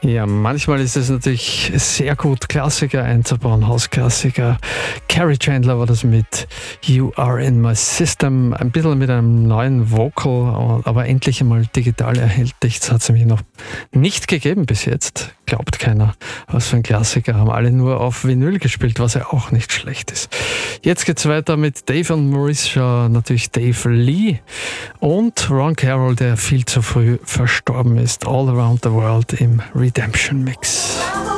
Ja, manchmal ist es natürlich sehr gut, Klassiker einzubauen, Hausklassiker. Carrie Chandler war das mit You Are In My System, ein bisschen mit einem neuen Vocal, aber endlich einmal digital erhältlich. Das hat es nämlich noch nicht gegeben bis jetzt. Glaubt keiner, was für ein Klassiker. Haben alle nur auf Vinyl gespielt, was ja auch nicht schlecht ist. Jetzt geht's weiter mit Dave und Maurice, natürlich Dave Lee und Ron Carroll, der viel zu früh verstorben ist. All Around the World im Redemption Mix.